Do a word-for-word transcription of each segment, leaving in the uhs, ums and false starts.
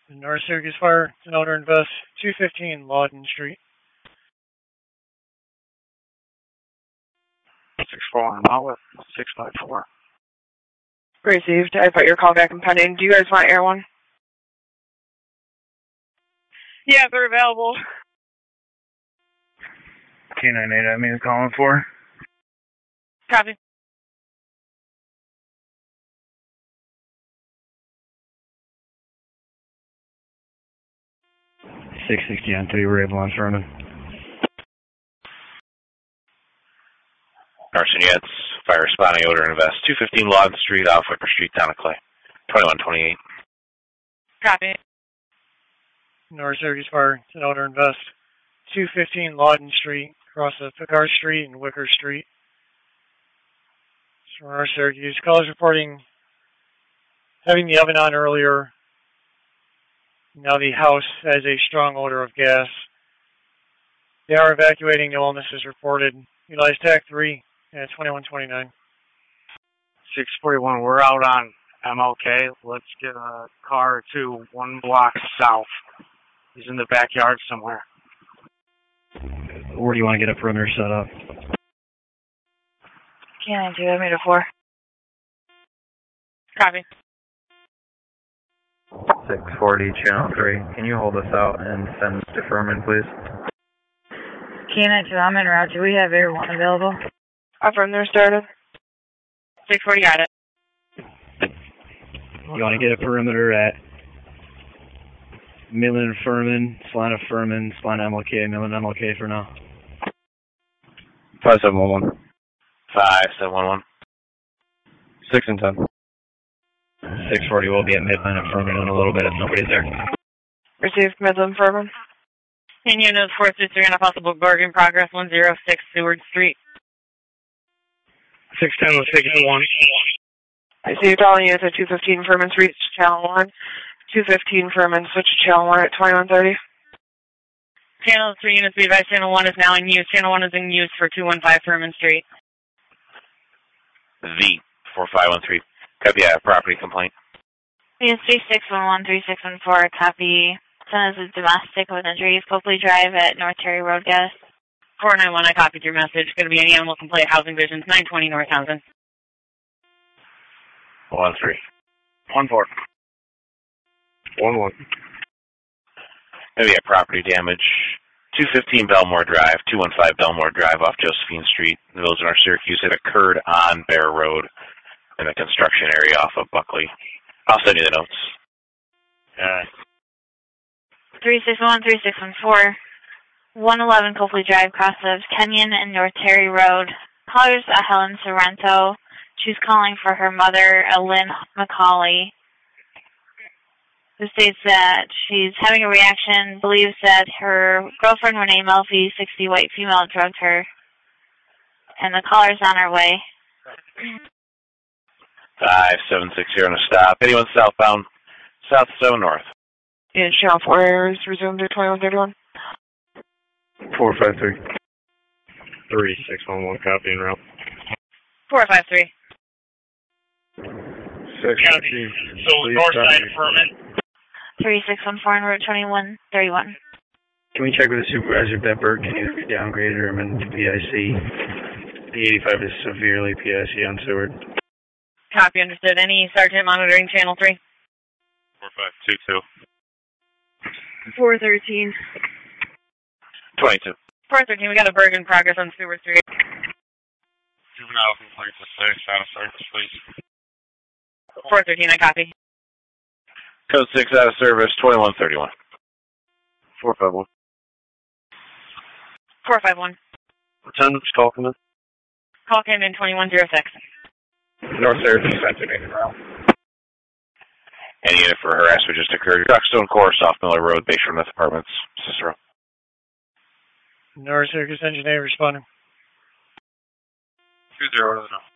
North Syracuse Fire, an owner invest, two fifteen Lawton Street. six four one outlet, six five four. Received. I put your call back in pending. Do you guys want Air One? Yeah, they're available. K nine eight, I mean, calling for. Copy. six sixty on three, we're able on Sherman. Carson Yates, fire responding, odor and invest, two fifteen Lawton Street, off Whipper Street, town of Clay, twenty-one twenty-eight. Copy. North Syracuse Fire, an owner invest, two fifteen Lawton Street, across of Picard Street and Wicker Street. So North Syracuse, callers reporting having the oven on earlier. Now the house has a strong odor of gas. They are evacuating. No illness is reported. Utilize T A C three at twenty-one twenty-nine. six forty-one, we're out on M L K. Let's get a car or two, one block south. He's in the backyard somewhere. Where do you want to get a perimeter set up? K nine two, I made a four. Copy. six forty, channel three. Can you hold us out and send deferment, please? K nine two, I'm en route. Do we have Air One available? Affirm, they're started. six forty, got it. You want to get a perimeter at Midland Furman, Salina Furman, Salina M L K, Midland M L K for now. five seven one one. five seven one one. six and ten. six forty, we'll be at Midland and Furman in a little bit if nobody's there. Received, Midland Furman. And units four three three on a possible burg in progress, one oh six Seward Street. six ten was taking one. Received all units at two fifteen Furman Street, channel one. two fifteen Furman, switch to channel one at twenty-one thirty. Channel three units, be advised, channel one is now in use. Channel one is in use for two one five Furman Street. The four five one three. Copy, yeah, property complaint. Yes, three six one one, three six one four, copy. Son is domestic with injuries, Copley Drive at North Terry Road, gas. four nine one, I copied your message. Going to be any animal complaint, Housing Visions, nine twenty North Townsend. one three. one four. one one. Maybe a property damage. two fifteen Belmore Drive, two one five Belmore Drive off Josephine Street. Those in our Syracuse, it occurred on Bear Road in the construction area off of Buckley. I'll send you the notes. Uh, three six one, three six one four, one eleven Copley Drive, cross of Kenyon and North Terry Road. Callers uh, Helen Sorrento. She's calling for her mother, uh, Lynn McCauley, who states that she's having a reaction, believes that her girlfriend, Renee Melfi, sixty, white female, drugged her, and the caller's on her way. five seven six zero to stop. Anyone southbound? South, so north. And channel four errors resumed at twenty-one thirty-one. four five three. three six one one, copy and route. four five three. six Copy. So north side of Furman. three six one four on Route twenty-one thirty-one. Can we check with the supervisor if that bird can either be downgraded or amended to P I C? The eighty-five is severely P I C on Seward. Copy, understood. Any sergeant monitoring channel three? four five two two. four thirteen. twenty-two. four thirteen, we got a burg in progress on Seward Street. Juvenile complaint for six, out of service, please. four thirteen, I copy. Code six, out of service, twenty-one thirty-one. four five one. four five one. Attendance call come in. Call came in twenty-one oh six. North Syracuse, activated route. Any unit for harassment just occurred. Rockstone Course, off Miller Road, Bayshore North Apartments, Cicero. North Syracuse engineer responding. two zero to the north.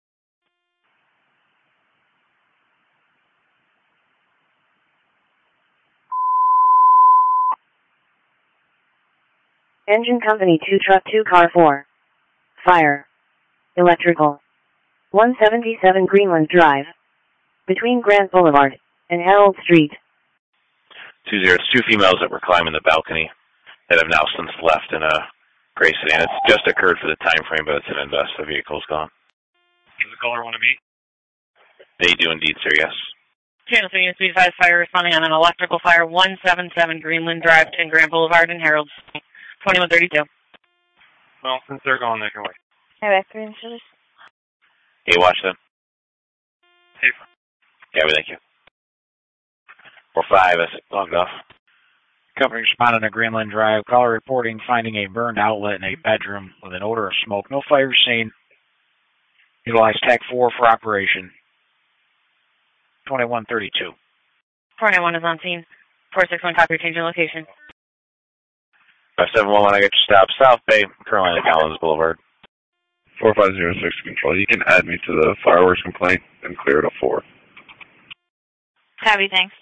Engine Company two Truck two Car four. Fire. Electrical. one seventy-seven Greenland Drive. Between Grant Boulevard and Harold Street. Two zero, two females that were climbing the balcony that have now since left in a gray sedan. It's just occurred for the time frame, but it's an invest. The vehicle's gone. Does the caller want to meet? They do indeed, sir, yes. Channel three units, be advised, fire responding on an electrical fire, one seven seven Greenland Drive, ten Grand Boulevard in Harold, twenty-one thirty-two. Well, since they're gone, they can wait. Hey, back three inches. Hey, watch them. Hey. Yeah, thank you. Four five, that's it. Logged off. Company responding to Greenland Drive. Caller reporting finding a burned outlet in a bedroom with an odor of smoke. No fire scene. Utilize TAC four for operation. twenty-one thirty-two. four nine one is on scene. four six one, copy, change your location. five seven one one, I got your stop. South Bay, Carolina Collins Boulevard. four five zero six control. You can add me to the fireworks complaint and clear it at four. Copy, thanks.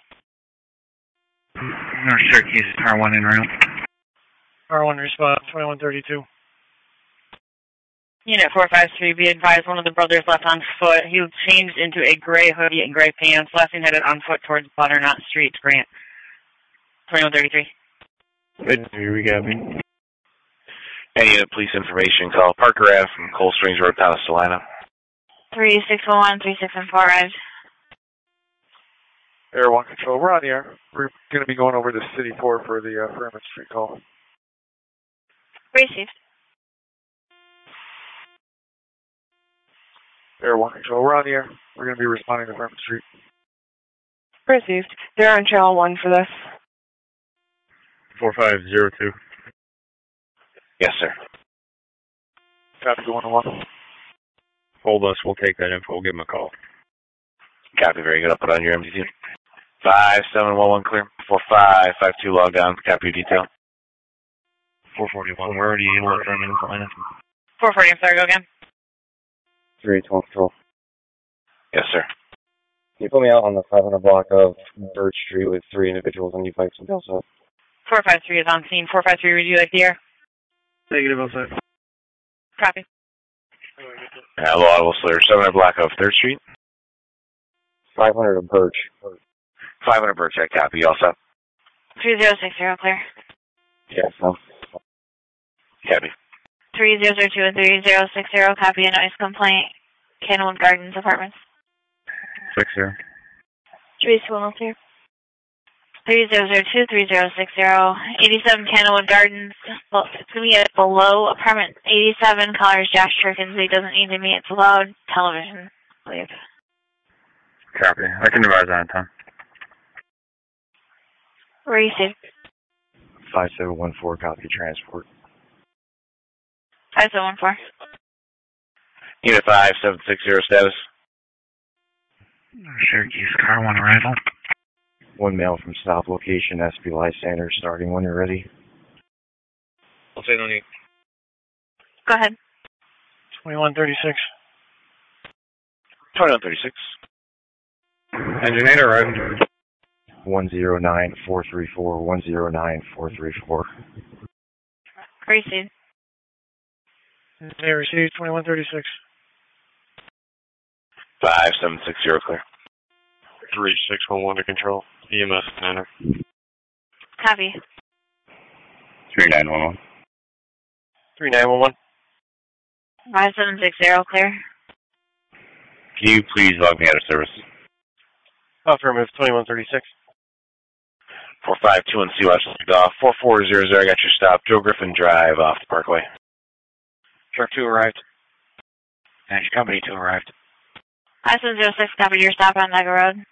North Syracuse, car one in route. R one response, twenty-one thirty-two. Unit four five three, be advised, one of the brothers left on foot. He changed into a gray hoodie and gray pants, last seen headed on foot towards Butternut Street, Grant. twenty-one thirty-three. Here we got me. Any unit police information, call Parker Ave from Cold Springs Road, Palace, Salina. three six one one, three six one four arrived. Air one Control, we're on the air. We're going to be going over to City four for the uh, Fairmont Street call. Received. Air one Control, we're on the air. We're going to be responding to Fairmont Street. Received. They're on channel one for this. four five zero two. Yes, sir. Copy one oh one. Hold us, we'll take that info, we'll give them a call. Copy, very good. I'll put on your M D T. five seven one one clear. four five five two logged on. Copy your detail. four forty-one, we're already able to turn in Salina. four forty, I'm sorry, go again. three eight one Control. Yes, sir. Can you put me out on the five hundred block of Birch Street with three individuals on e-bikes and Billside? four five three is on scene. four five three, would you like the air? Negative outside. Copy. Hello, Audible Slayer. seven hundred block of third Street. five hundred of Birch. five hundred Birch, I copy. You all set? three zero six zero, clear. Yes, no. Copy. three zero zero two and three zero six zero, copy a noise complaint. Kenwood Gardens Apartments. six zero. three two one clear. three zero zero two, three zero six zero, eighty-seven Kenwood Gardens. Well, it's going to be at below apartment eighty-seven. Callers Josh Shurkins. He doesn't need to meet. It's loud television, I believe. Copy. I can advise on time. Received. five seven one four, copy transport. five seven one four. Unit five seven six zero status. Syracuse, car one arrival. One male from South location, S P Lysander, starting when you're ready. I'll say no need. Go ahead. twenty-one thirty-six. twenty-one thirty-six. Engineer arrived. one zero nine four three four, one zero nine four three four. Received. They received twenty-one thirty-six. five seven six zero clear. three six one one to control. E M S center. Copy. three nine one one. three nine one one. five seven six zero, clear. Can you please log me out of service? Affirmative, twenty-one thirty-six. four five two one C Watch logged off. four four zero zero, I got your stop. Joe Griffin Drive off the Parkway. Truck two arrived. Nash Company two arrived. five seven zero six, copy your stop on Mega Road.